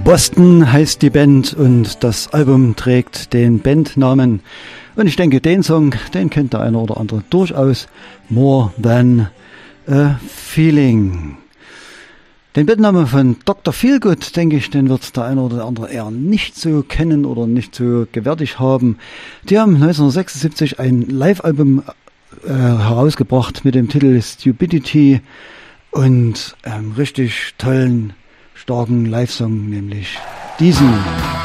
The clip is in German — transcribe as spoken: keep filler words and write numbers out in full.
Boston heißt die Band und das Album trägt den Bandnamen. Und ich denke, den Song, den kennt der eine oder andere durchaus. More Than a Feeling. Den Bandnamen von Doktor Feelgood, denke ich, den wird der eine oder andere eher nicht so kennen oder nicht so gewärtig haben. Die haben neunzehnhundertsechsundsiebzig ein Live-Album äh, herausgebracht mit dem Titel Stupidity und einem richtig tollen, starken Live-Song, nämlich diesen.